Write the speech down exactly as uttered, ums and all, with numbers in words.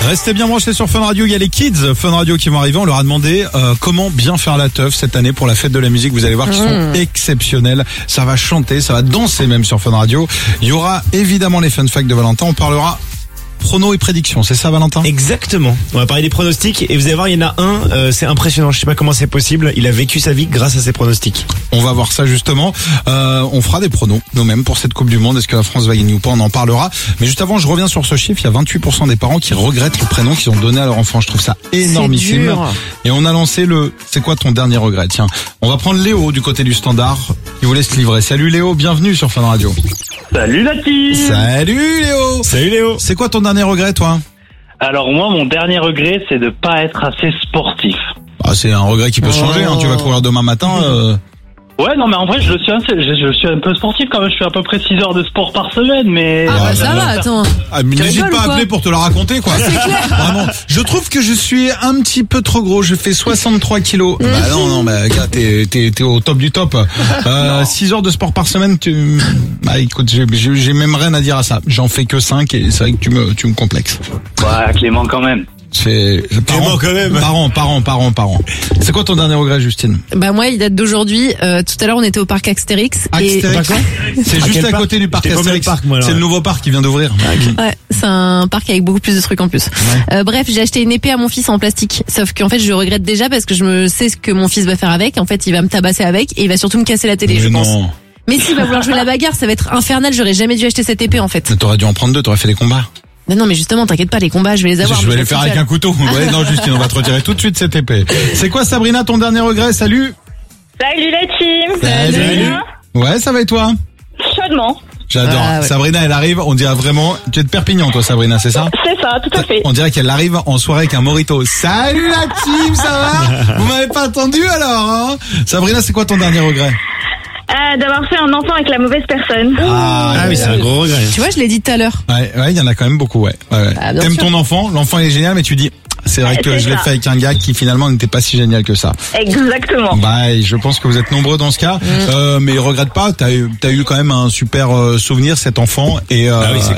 Restez bien branchés sur Fun Radio, il y a les kids Fun Radio qui vont arriver. On leur a demandé euh, comment bien faire la teuf cette année pour la fête de la musique. Vous allez voir qu'ils sont mmh. exceptionnels. Ça va chanter, ça va danser même sur Fun Radio. Il y aura évidemment les fun facts de Valentin. On parlera pronos et prédictions, c'est ça Valentin? Exactement. On va parler des pronostics et vous allez voir, il y en a un, euh, c'est impressionnant. Je sais pas comment c'est possible. Il a vécu sa vie grâce à ses pronostics. On va voir ça justement. Euh, on fera des pronos nous-mêmes pour cette Coupe du Monde. Est-ce que la France va gagner ou pas? On en parlera. Mais juste avant, je reviens sur ce chiffre. Il y a vingt-huit pour cent des parents qui regrettent le prénom qu'ils ont donné à leur enfant. Je trouve ça énormissime. Et on a lancé le c'est quoi ton dernier regret? Tiens, on va prendre Léo du côté du standard. Il vous laisse livrer. Salut Léo, bienvenue sur Fun Radio. Salut la team. Salut Léo. Salut Léo. C'est quoi ton dernier regret toi? Alors moi, mon dernier regret, c'est de pas être assez sportif. Ah, c'est un regret qui peut oh. changer, hein. Tu vas courir demain matin. Euh... Ouais, non, mais en vrai, je le suis un, je, je suis un peu sportif quand même. Je fais à peu près six heures de sport par semaine, mais... Ah, bah, ça va, attends. Ah, mais n'hésite pas à appeler pour te la raconter, quoi. C'est clair. Vraiment. Je trouve que je suis un petit peu trop gros. Je fais soixante-trois kilos. Bah non, non, bah, gars, t'es, t'es, t'es au top du top. Euh, six heures de sport par semaine, tu, bah, écoute, j'ai, j'ai, j'ai même rien à dire à ça. J'en fais que cinq et c'est vrai que tu me, tu me complexes. Ouais, Clément, quand même. C'est Clément quand même. Parents, parents, parents, parents. C'est quoi ton dernier regret, Justine? Bah moi, il date d'aujourd'hui. Euh, tout à l'heure, on était au parc Astérix. Astérix. Et... C'est juste à côté du parc Astérix. Parc, moi, c'est le nouveau parc qui vient d'ouvrir. Ouais, c'est un parc avec beaucoup plus de trucs en plus. Ouais. Euh, bref, j'ai acheté une épée à mon fils en plastique. Sauf qu'en fait, je regrette déjà parce que je me sais ce que mon fils va faire avec. En fait, il va me tabasser avec et il va surtout me casser la télé, mais je non. pense. Mais s'il va vouloir jouer la bagarre, ça va être infernal. J'aurais jamais dû acheter cette épée en fait. Mais t'aurais dû en prendre deux. T'aurais fait des combats. Non, non, mais justement, t'inquiète pas, les combats, je vais les avoir. Je vais les faire avec un couteau. Ouais, non, Justine, on va te retirer tout de suite cette épée. C'est quoi, Sabrina, ton dernier regret? Salut. Salut la team. Salut. Salut. Ouais, ça va et toi? Chaudement. J'adore. Ah, ouais. Sabrina, elle arrive, on dirait vraiment, tu es de Perpignan, toi, Sabrina, c'est ça? C'est ça, tout à fait. On dirait qu'elle arrive en soirée avec un mojito. Salut la team, ça va? Vous m'avez pas attendu alors, hein? Sabrina, c'est quoi ton dernier regret? Euh, d'avoir fait un enfant avec la mauvaise personne. Ah, ah oui, c'est un gros regret. Tu vois, je l'ai dit tout à l'heure. Ouais, ouais, il y en a quand même beaucoup, ouais. ouais, ouais. Ah, t'aimes sûr. Ton enfant, l'enfant est génial, mais tu dis, c'est vrai que c'est je ça. l'ai fait avec un gars qui finalement n'était pas si génial que ça. Exactement. Bah, je pense que vous êtes nombreux dans ce cas, mmh. euh, mais regrette pas, t'as eu, t'as eu quand même un super euh, souvenir cet enfant et. Euh, ah oui, c'est